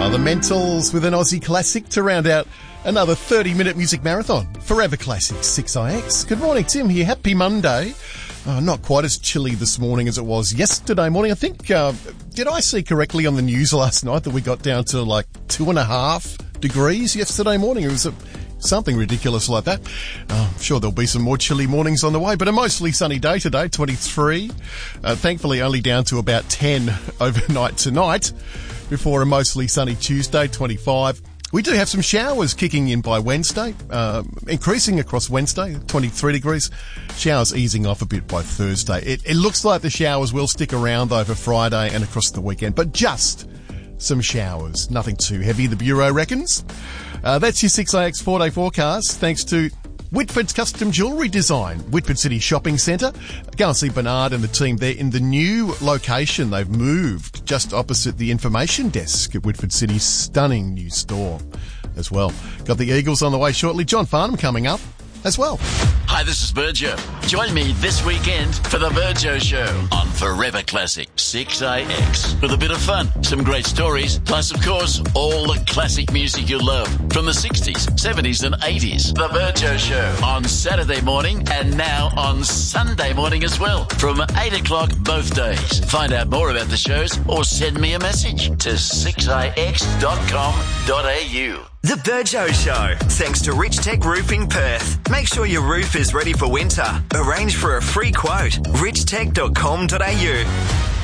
The Mentals with an Aussie classic to round out another 30-minute music marathon. Forever Classics, 6IX. Good morning, Tim here. Happy Monday. Not quite as chilly this morning as it was yesterday morning. I think, did I see correctly on the news last night that we got down to like 2.5 degrees yesterday morning? It was something ridiculous like that. I'm sure there'll be some more chilly mornings on the way, but a mostly sunny day today, 23. Thankfully only down to about 10 overnight tonight, before a mostly sunny Tuesday, 25. We do have some showers kicking in by Wednesday, increasing across Wednesday, 23 degrees. Showers easing off a bit by Thursday. It looks like the showers will stick around over Friday and across the weekend, but just some showers. Nothing too heavy, the Bureau reckons. That's your 6AX 4-day forecast, thanks to Whitford's Custom Jewellery Design, Whitford City Shopping Centre. Go and see Bernard and the team there in the new location. They've moved just opposite the information desk at Whitford City's stunning new store as well. Got the Eagles on the way shortly. John Farnham coming up as well. Hi, this is Virgio. Join me this weekend for the Virgio Show on Forever Classic 6AX with a bit of fun, some great stories, plus, of course, all the classic music you love from the 60s, 70s and 80s. The Virgio Show on Saturday morning and now on Sunday morning as well from 8 o'clock both days. Find out more about the shows or send me a message to 6ix.com.au. The Virgio Show, thanks to Rich Tech Roofing Perth. Make sure your roof is ready for winter. Arrange for a free quote. richtech.com.au.